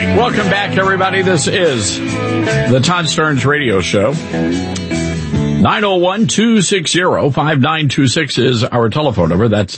Welcome back, everybody. This is the Todd Stearns Radio Show. 901-260-5926 is our telephone number. That's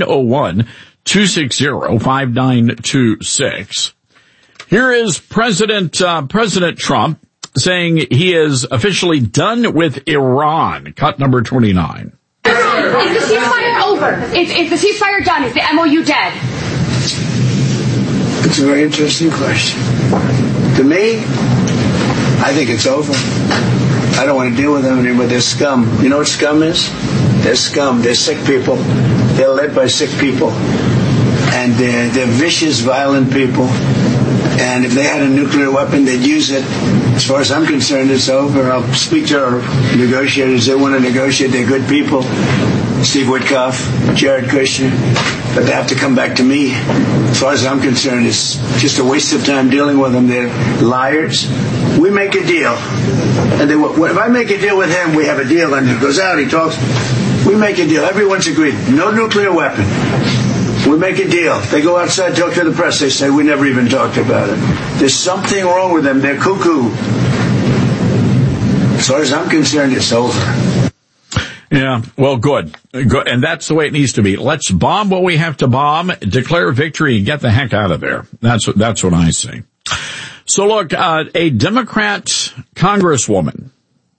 901-260-5926. Here is President Trump saying he is officially done with Iran. Cut number 29. Is the ceasefire over? Is the ceasefire done? Is the MOU dead? It's a very interesting question. To me, I think it's over. I don't want to deal with them anymore. They're scum. You know what scum is? They're scum. They're sick people. They're led by sick people. And they're vicious, violent people. And if they had a nuclear weapon, they'd use it. As far as I'm concerned, it's over. I'll speak to our negotiators. They want to negotiate. They're good people. Steve Witkoff, Jared Kushner. But they have to come back to me. As far as I'm concerned, it's just a waste of time dealing with them. They're liars. We make a deal. And if I make a deal with him, we have a deal. And he goes out, he talks. We make a deal. Everyone's agreed. No nuclear weapon. We make a deal. They go outside, talk to the press. They say, we never even talked about it. There's something wrong with them. They're cuckoo. As far as I'm concerned, it's over. Yeah, well, good. And that's the way it needs to be. Let's bomb what we have to bomb, declare victory, and get the heck out of there. That's what I say. So look, a Democrat congresswoman,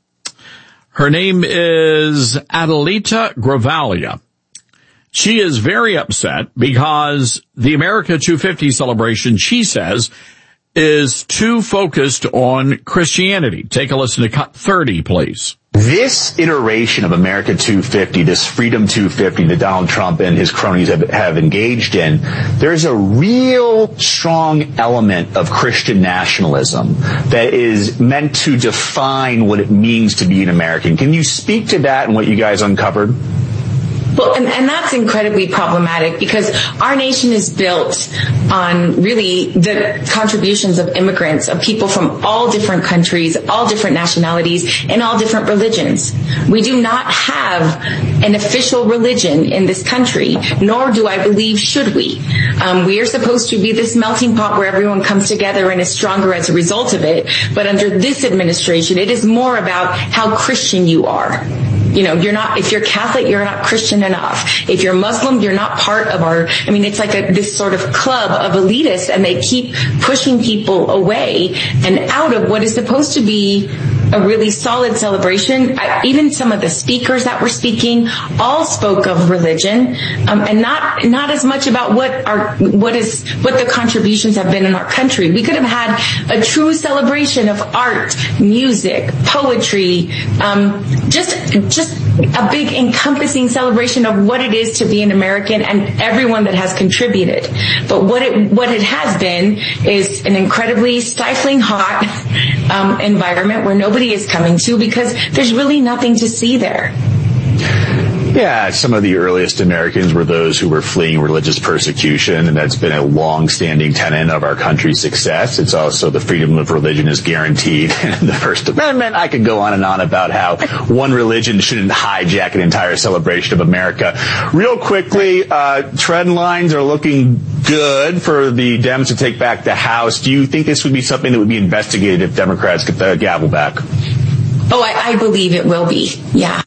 her name is Adelita Gravalia. She is very upset because the America 250 celebration, she says, is too focused on Christianity. Take a listen to cut 30, please. This iteration of America 250, this Freedom 250 that Donald Trump and his cronies have engaged in, there's a real strong element of Christian nationalism that is meant to define what it means to be an American. Can you speak to that and what you guys uncovered? Well, and that's incredibly problematic because our nation is built on really the contributions of immigrants, of people from all different countries, all different nationalities, and all different religions. We do not have an official religion in this country, nor do I believe should we. We are supposed to be this melting pot where everyone comes together and is stronger as a result of it. But under this administration, it is more about how Christian you are. You know, if you're Catholic, you're not Christian enough. If you're Muslim, you're not part of it's like this sort of club of elitists, and they keep pushing people away and out of what is supposed to be a really solid celebration. Even some of the speakers that were speaking all spoke of religion, and not as much about what the contributions have been in our country. We could have had a true celebration of art, music, poetry, just a big encompassing celebration of what it is to be an American and everyone that has contributed. But what it has been is an incredibly stifling hot environment where nobody is coming to because there's really nothing to see there. Yeah, some of the earliest Americans were those who were fleeing religious persecution, and that's been a long-standing tenet of our country's success. It's also the freedom of religion is guaranteed in the First Amendment. I could go on and on about how one religion shouldn't hijack an entire celebration of America. Real quickly, trend lines are looking good for the Dems to take back the House. Do you think this would be something that would be investigated if Democrats get the gavel back? Oh, I believe it will be, yeah.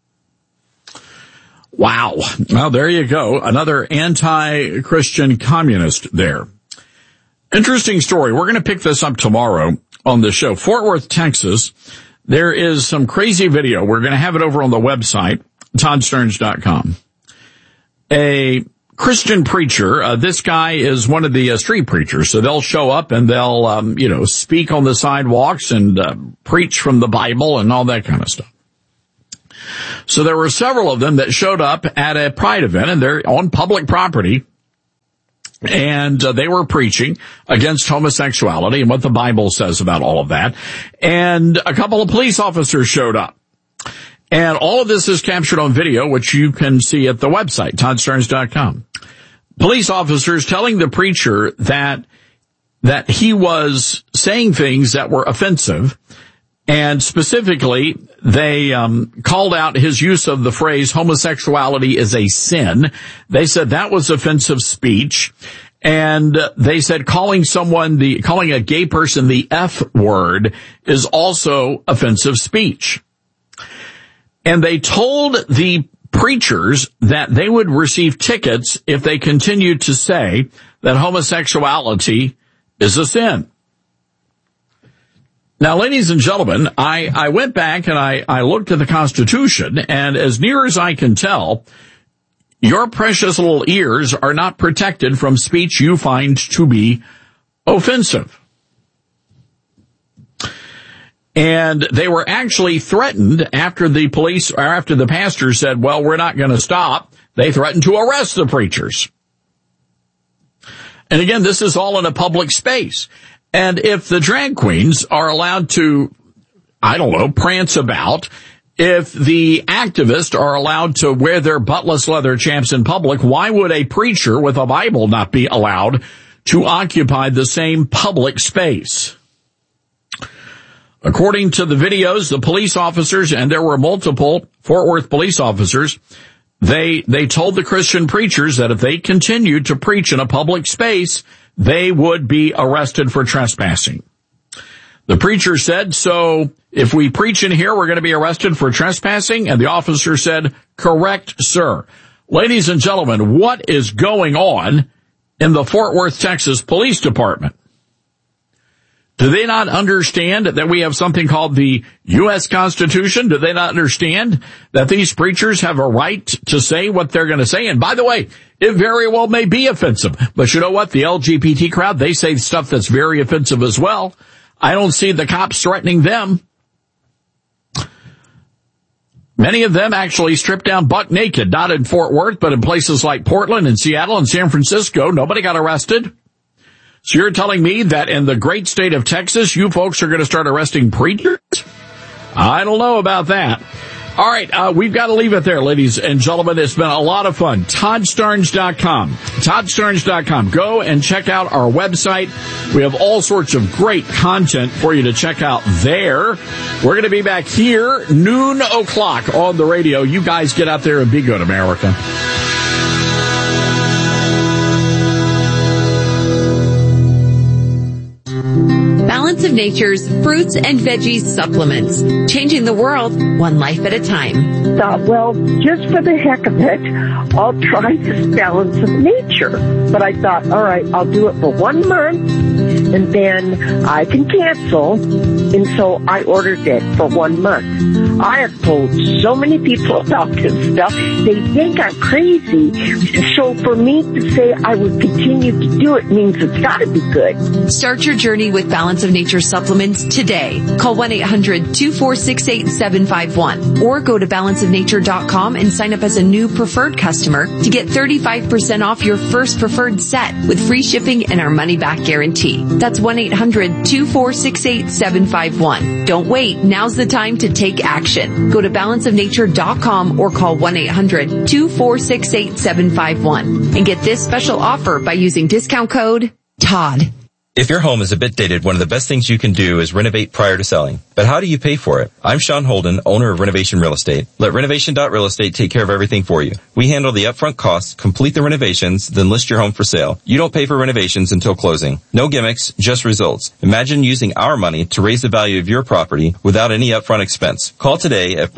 Wow. Well, there you go. Another anti-Christian communist there. Interesting story. We're going to pick this up tomorrow on the show. Fort Worth, Texas. There is some crazy video. We're going to have it over on the website, toddstearns.com. A Christian preacher. This guy is one of the street preachers. So they'll show up and they'll, speak on the sidewalks and preach from the Bible and all that kind of stuff. So there were several of them that showed up at a pride event, and they're on public property, and they were preaching against homosexuality and what the Bible says about all of that. And a couple of police officers showed up. And all of this is captured on video, which you can see at the website, toddstearns.com. Police officers telling the preacher that he was saying things that were offensive. And specifically, they called out his use of the phrase homosexuality is a sin. They said that was offensive speech. And they said calling a gay person the F word is also offensive speech. And they told the preachers that they would receive tickets if they continued to say that homosexuality is a sin. Now, ladies and gentlemen, I went back and I looked at the Constitution, and as near as I can tell, your precious little ears are not protected from speech you find to be offensive. And they were actually threatened after the police, or after the pastor said, well, we're not going to stop. They threatened to arrest the preachers. And again, this is all in a public space. And if the drag queens are allowed to, prance about, if the activists are allowed to wear their buttless leather chaps in public, why would a preacher with a Bible not be allowed to occupy the same public space? According to the videos, the police officers, and there were multiple Fort Worth police officers, they told the Christian preachers that if they continued to preach in a public space, they would be arrested for trespassing. The preacher said, so if we preach in here, we're going to be arrested for trespassing? And the officer said, correct, sir. Ladies and gentlemen, what is going on in the Fort Worth, Texas Police Department? Do they not understand that we have something called the U.S. Constitution? Do they not understand that these preachers have a right to say what they're going to say? And by the way, it very well may be offensive. But you know what? The LGBT crowd, they say stuff that's very offensive as well. I don't see the cops threatening them. Many of them actually stripped down buck naked, not in Fort Worth, but in places like Portland and Seattle and San Francisco. Nobody got arrested. So you're telling me that in the great state of Texas, you folks are going to start arresting preachers? I don't know about that. All right, we've got to leave it there, ladies and gentlemen. It's been a lot of fun. ToddStarnes.com. ToddStarnes.com. Go and check out our website. We have all sorts of great content for you to check out there. We're going to be back here, noon o'clock on the radio. You guys get out there and be good, America. Balance of Nature's fruits and veggies supplements, changing the world one life at a time. Thought, well, just for the heck of it, I'll try this Balance of Nature. But I thought, all right, I'll do it for 1 month, and then I can cancel. And so I ordered it for 1 month. I have told so many people about this stuff. They think I'm crazy. So for me to say I would continue to do it means it's got to be good. Start your journey with Balance of Nature supplements today. Call 1-800-246-8751 or go to balanceofnature.com and sign up as a new preferred customer to get 35% off your first preferred set with free shipping and our money-back guarantee. That's 1-800-246-8751. Don't wait. Now's the time to take action. Go to balanceofnature.com or call 1-800-246-8751 and get this special offer by using discount code TODD. If your home is a bit dated, one of the best things you can do is renovate prior to selling. But how do you pay for it? I'm Sean Holden, owner of Renovation Real Estate. Let Renovation.Real Estate take care of everything for you. We handle the upfront costs, complete the renovations, then list your home for sale. You don't pay for renovations until closing. No gimmicks, just results. Imagine using our money to raise the value of your property without any upfront expense. Call today at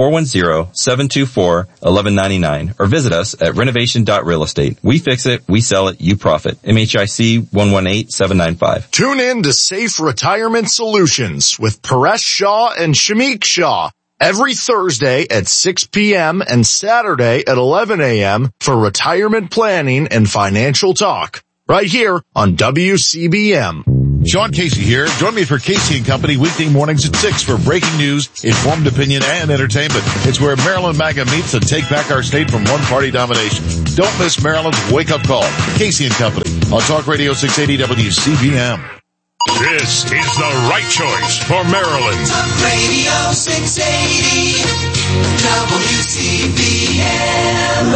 410-724-1199 or visit us at Renovation.Real Estate. We fix it, we sell it, you profit. MHIC 118795. Tune in to Safe Retirement Solutions with Paresh Shah and Shamik Shah every Thursday at 6 p.m. and Saturday at 11 a.m. for retirement planning and financial talk. Right here on WCBM. Sean Casey here. Join me for Casey & Company weekday mornings at 6 for breaking news, informed opinion, and entertainment. It's where Maryland MAGA meets to take back our state from one-party domination. Don't miss Maryland's wake-up call. Casey & Company on Talk Radio 680 WCBM. This is the right choice for Maryland. Talk Radio 680 WCBM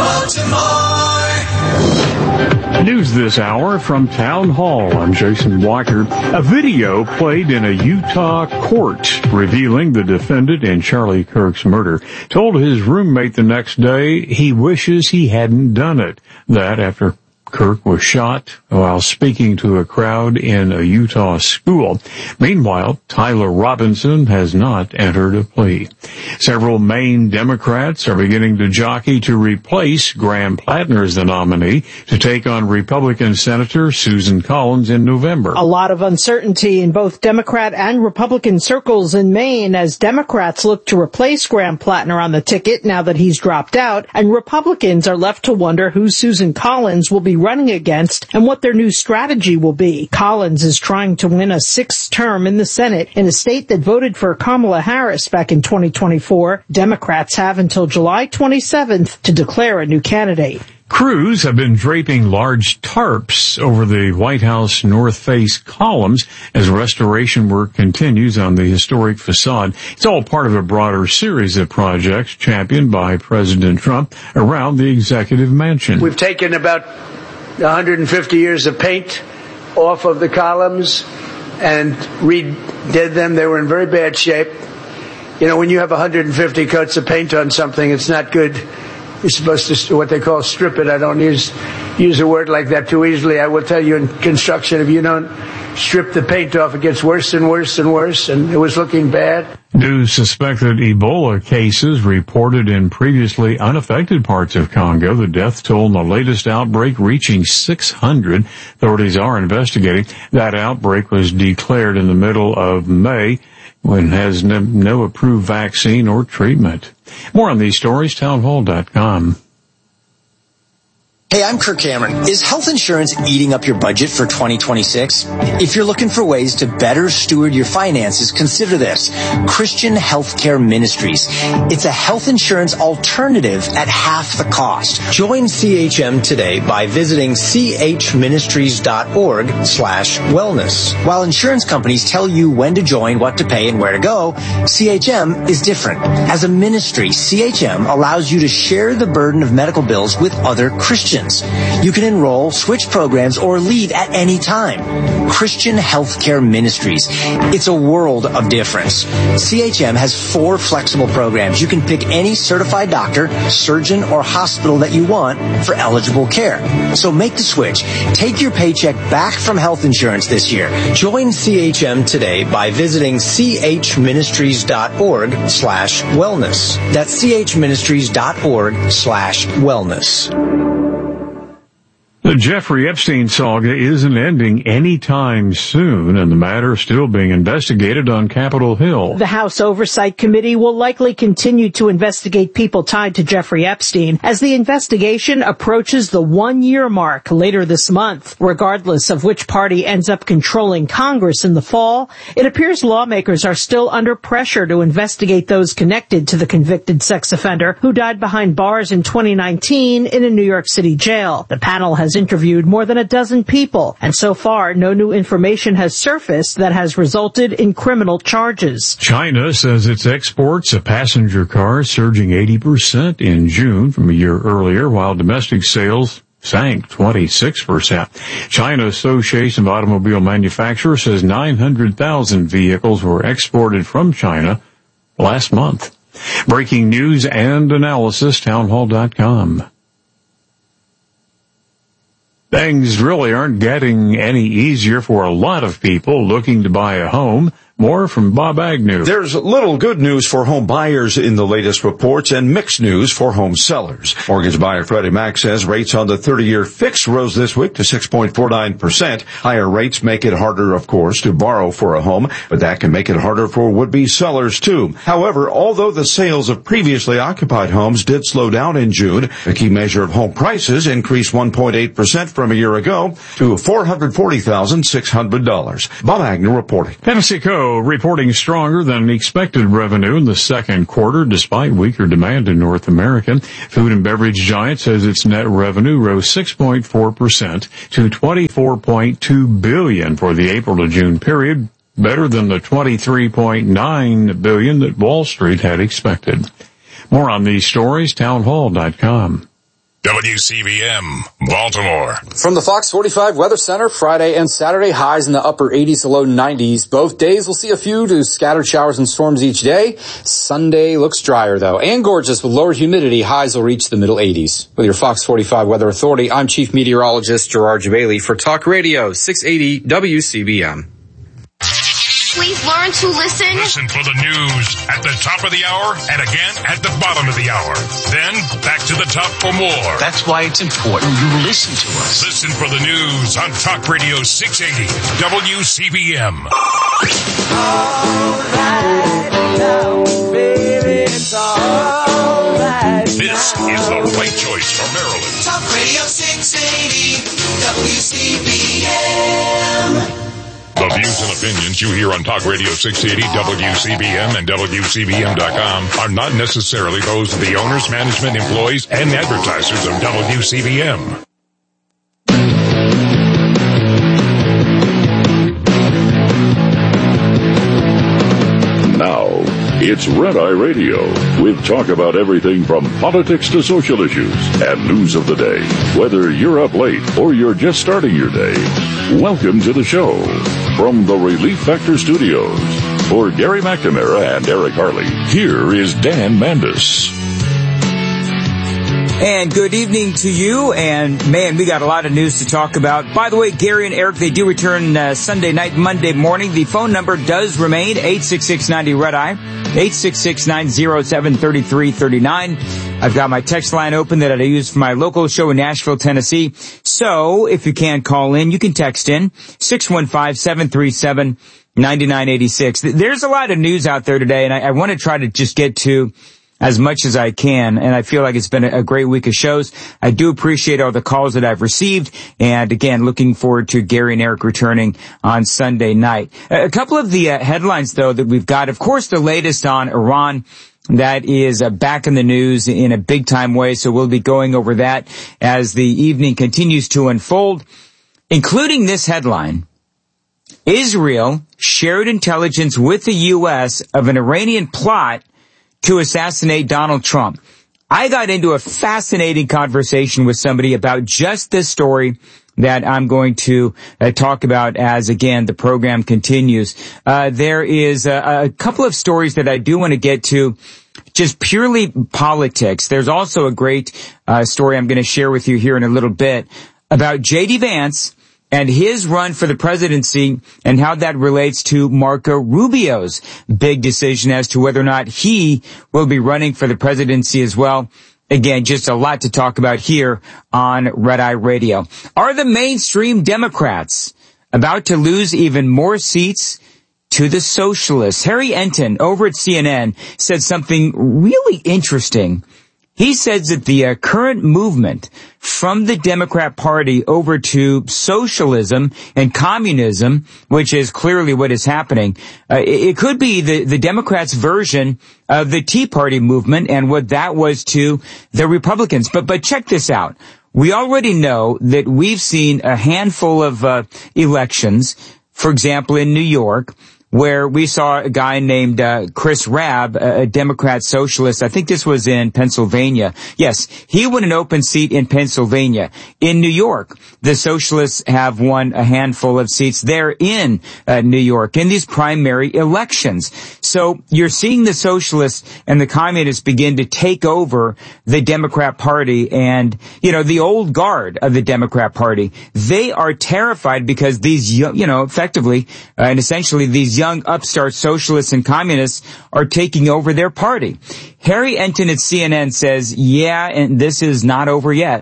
Baltimore. News this hour from Town Hall. I'm Jason Walker. A video played in a Utah court revealing the defendant in Charlie Kirk's murder told his roommate the next day he wishes he hadn't done it. That after Kirk was shot while speaking to a crowd in a Utah school. Meanwhile, Tyler Robinson has not entered a plea. Several Maine Democrats are beginning to jockey to replace Graham Plattner as the nominee to take on Republican Senator Susan Collins in November. A lot of uncertainty in both Democrat and Republican circles in Maine as Democrats look to replace Graham Plattner on the ticket now that he's dropped out, and Republicans are left to wonder who Susan Collins will be running against and what their new strategy will be. Collins is trying to win a sixth term in the Senate in a state that voted for Kamala Harris back in 2024. Democrats have until July 27th to declare a new candidate. Crews have been draping large tarps over the White House north face columns as restoration work continues on the historic facade. It's all part of a broader series of projects championed by President Trump around the executive mansion. We've taken about 150 years of paint off of the columns and redid them. They were in very bad shape. You know, when you have 150 coats of paint on something, it's not good. You're supposed to, what they call, strip it. I don't use a word like that too easily. I will tell you in construction, if you don't strip the paint off, it gets worse and worse and worse, and it was looking bad. New suspected Ebola cases reported in previously unaffected parts of Congo. The death toll in the latest outbreak reaching 600. Authorities are investigating. That outbreak was declared in the middle of May when it has no approved vaccine or treatment. More on these stories, townhall.com. Hey, I'm Kirk Cameron. Is health insurance eating up your budget for 2026? If you're looking for ways to better steward your finances, consider this. Christian Healthcare Ministries. It's a health insurance alternative at half the cost. Join CHM today by visiting chministries.org/wellness. While insurance companies tell you when to join, what to pay, and where to go, CHM is different. As a ministry, CHM allows you to share the burden of medical bills with other Christians. You can enroll, switch programs, or leave at any time. Christian Healthcare Ministries. It's a world of difference. CHM has 4 flexible programs. You can pick any certified doctor, surgeon, or hospital that you want for eligible care. So make the switch. Take your paycheck back from health insurance this year. Join CHM today by visiting chministries.org/wellness. That's chministries.org/wellness. The Jeffrey Epstein saga isn't ending anytime soon, and the matter is still being investigated on Capitol Hill. The House Oversight Committee will likely continue to investigate people tied to Jeffrey Epstein as the investigation approaches the 1-year mark later this month. Regardless of which party ends up controlling Congress in the fall, it appears lawmakers are still under pressure to investigate those connected to the convicted sex offender who died behind bars in 2019 in a New York City jail. The panel has interviewed more than a dozen people, and so far no new information has surfaced that has resulted in criminal charges. China says its exports of passenger cars surging 80% in June from a year earlier, while domestic sales sank 26%. China Association of Automobile Manufacturers says 900,000 vehicles were exported from China last month. Breaking news and analysis, townhall.com. Things really aren't getting any easier for a lot of people looking to buy a home. More from Bob Agnew. There's little good news for home buyers in the latest reports and mixed news for home sellers. Mortgage buyer Freddie Mac says rates on the 30-year fix rose this week to 6.49%. Higher rates make it harder, of course, to borrow for a home, but that can make it harder for would-be sellers, too. However, although the sales of previously occupied homes did slow down in June, the key measure of home prices increased 1.8% from a year ago to $440,600. Bob Agnew reporting. PepsiCo reporting stronger than expected revenue in the second quarter despite weaker demand in North America. Food and beverage giant says its net revenue rose 6.4% to $24.2 billion for the April to June period, better than the $23.9 billion that Wall Street had expected. More on these stories, townhall.com. WCBM, Baltimore. From the Fox 45 Weather Center, Friday and Saturday, highs in the upper 80s to low 90s. Both days will see a few to scattered showers and storms each day. Sunday looks drier, though, and gorgeous with lower humidity. Highs will reach the middle 80s. With your Fox 45 Weather Authority, I'm Chief Meteorologist Gerard Jabali for Talk Radio 680 WCBM. Please learn to listen. Listen for the news at the top of the hour and again at the bottom of the hour. Then back to the top for more. That's why it's important you listen to us. Listen for the news on Talk Radio 680 WCBM. This is the right choice for Maryland. Talk Radio 680 WCBM. The views and opinions you hear on Talk Radio 680, WCBM, and WCBM.com are not necessarily those of the owners, management, employees, and advertisers of WCBM. Now, it's Red Eye Radio, with talk about everything from politics to social issues and news of the day. Whether you're up late or you're just starting your day, welcome to the show. From the Relief Factor Studios, for Gary McNamara and Eric Harley, here is Dan Mandis. And good evening to you, and man, we got a lot of news to talk about. By the way, Gary and Eric, they do return Sunday night, Monday morning. The phone number does remain 866-90-RED-EYE, 866-907-3339. I've got my text line open that I use for my local show in Nashville, Tennessee. So if you can't call in, you can text in 615-737-9986. There's a lot of news out there today, and I want to try to just get to as much as I can, and I feel like it's been a great week of shows. I do appreciate all the calls that I've received, and again, looking forward to Gary and Eric returning on Sunday night. A couple of the headlines, though, that we've got. Of course, the latest on Iran. That is back in the news in a big-time way, so we'll be going over that as the evening continues to unfold, including this headline. Israel shared intelligence with the U.S. of an Iranian plot to assassinate Donald Trump. I got into a fascinating conversation with somebody about just this story that I'm going to talk about as, again, the program continues. There is a couple of stories that I do want to get to, just purely politics. There's also a great story I'm going to share with you here in a little bit about J.D. Vance and his run for the presidency and how that relates to Marco Rubio's big decision as to whether or not he will be running for the presidency as well. Again, just a lot to talk about here on Red Eye Radio. Are the mainstream Democrats about to lose even more seats to the socialists? Harry Enten over at CNN said something really interesting. He says that the current movement from the Democrat Party over to socialism and communism, which is clearly what is happening, it could be the Democrats' version of the Tea Party movement and what that was to the Republicans. But check this out. We already know that we've seen a handful of elections, for example, in New York, where we saw a guy named Chris Rabb, a Democrat socialist. I think this was in Pennsylvania. Yes, he won an open seat in Pennsylvania. In New York, the socialists have won a handful of seats there in New York in these primary elections. So you're seeing the socialists and the communists begin to take over the Democrat Party and, you know, the old guard of the Democrat Party. They are terrified because these, effectively and essentially these young upstart socialists and communists are taking over their party. Harry Enten at CNN says, yeah, and this is not over yet.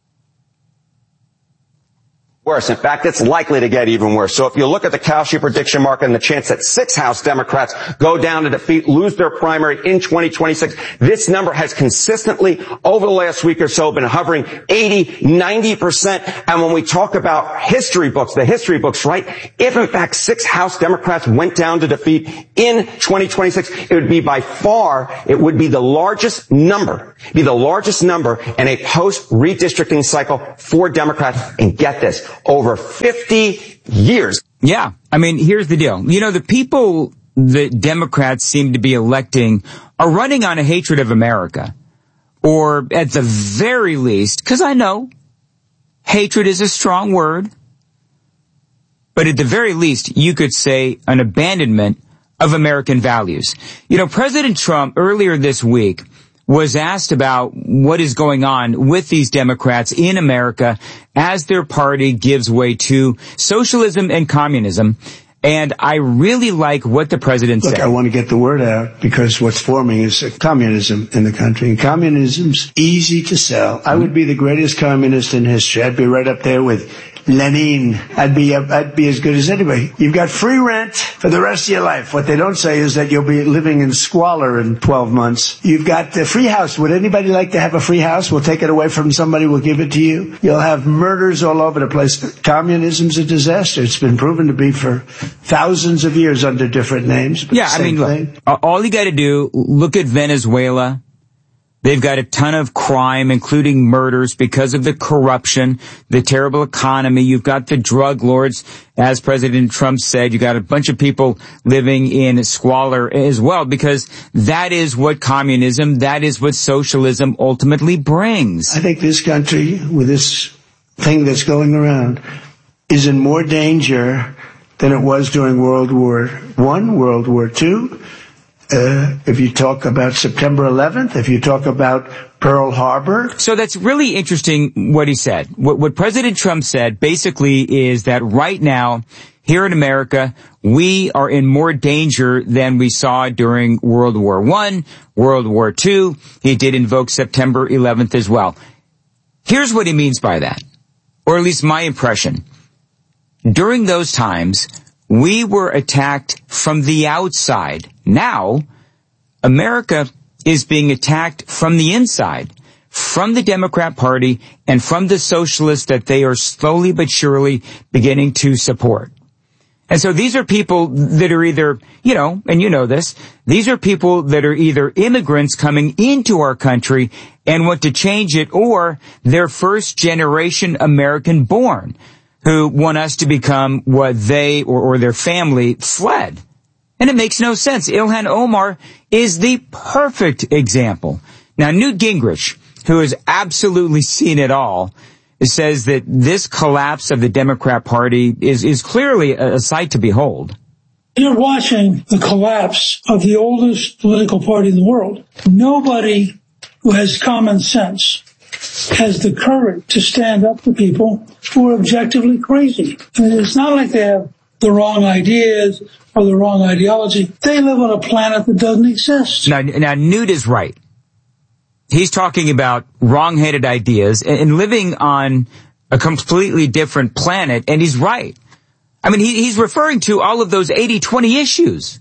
Worse. In fact, it's likely to get even worse. So if you look at the Kalshi prediction market and the chance that 6 House Democrats go down to defeat, lose their primary in 2026, this number has consistently, over the last week or so, been hovering 80, 90%. And when we talk about history books, the history books, right? If in fact 6 House Democrats went down to defeat in 2026, it would be by far, it would be the largest number in a post-redistricting cycle for Democrats. And get this, over 50 years. Yeah. I mean, here's the deal. You know, the people that Democrats seem to be electing are running on a hatred of America. or at the very least, because I know hatred is a strong word, but at the very least, you could say an abandonment of American values. You know, President Trump earlier this week was asked about what is going on with these Democrats in America as their party gives way to socialism and communism. And I really like what the president said. Look, I want to get the word out because what's forming is communism in the country. And communism's easy to sell. I would be the greatest communist in history. I'd be right up there with Lenin. I'd be as good as anybody. You've got free rent for the rest of your life. What they don't say is that you'll be living in squalor in 12 months. You've got the free house. Would anybody like to have a free house? We'll take it away from somebody. We'll give it to you. You'll have murders all over the place. Communism's a disaster. It's been proven to be for thousands of years under different names. Yeah, I mean, look, all you got to do, look at Venezuela. They've got a ton of crime, including murders because of the corruption, the terrible economy. You've got the drug lords, as President Trump said. You got a bunch of people living in squalor as well, because that is what communism, that is what socialism ultimately brings. I think this country, with this thing that's going around, is in more danger than it was during World War I, World War II. If you talk about September 11th, if you talk about Pearl Harbor. So that's really interesting what he said. What President Trump said basically is that right now, here in America, we are in more danger than we saw during World War I, World War II. He did invoke September 11th as well. Here's what he means by that, or at least my impression. During those times, we were attacked from the outside. Now, America is being attacked from the inside, from the Democrat Party and from the socialists that they are slowly but surely beginning to support. And so these are people that are either, you know, and you know this, these are people that are either immigrants coming into our country and want to change it, or they're first generation American born who want us to become what they or their family fled. And it makes no sense. Ilhan Omar is the perfect example. Now, Newt Gingrich, who has absolutely seen it all, says that this collapse of the Democrat Party is clearly a sight to behold. You're watching the collapse of the oldest political party in the world. Nobody who has common sense has the courage to stand up to people who are objectively crazy. I mean, it's not like they have the wrong ideas or the wrong ideology. They live on a planet that doesn't exist. Now Newt is right. He's talking about wrong-headed ideas and living on a completely different planet, and he's right. I mean, he's referring to all of those 80-20 issues.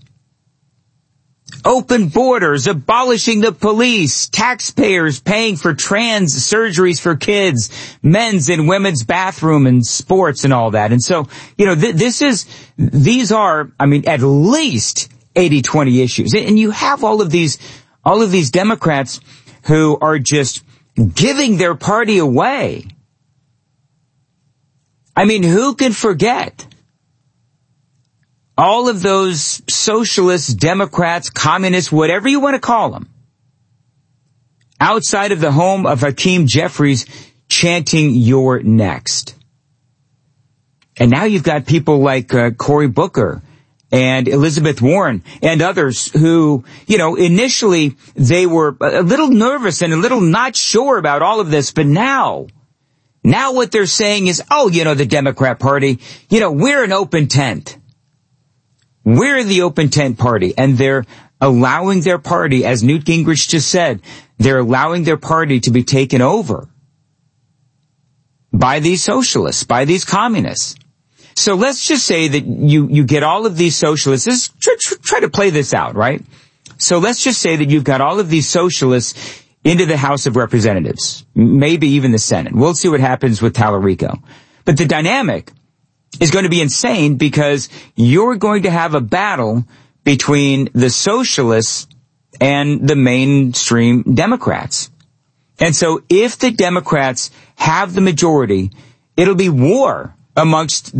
Open borders, abolishing the police, taxpayers paying for trans surgeries for kids, men's and women's bathroom and sports and all that. And so, you know, these are, I mean, at least 80-20 issues. And you have all of these Democrats who are just giving their party away. I mean, who can forget all of those socialists, Democrats, communists, whatever you want to call them, outside of the home of Hakeem Jeffries chanting, "You're next." And now you've got people like Cory Booker and Elizabeth Warren and others who, you know, initially they were a little nervous and a little not sure about all of this, but now what they're saying is, oh, you know, the Democrat Party, you know, we're an open tent. We're the open tent party, and they're allowing their party, as Newt Gingrich just said, they're allowing their party to be taken over by these socialists, by these communists. So let's just say that you get all of these socialists. Try to play this out, right? So let's just say that you've got all of these socialists into the House of Representatives, maybe even the Senate. We'll see what happens with Tallarico. But the dynamic is going to be insane, because you're going to have a battle between the socialists and the mainstream Democrats. And so if the Democrats have the majority, it'll be war amongst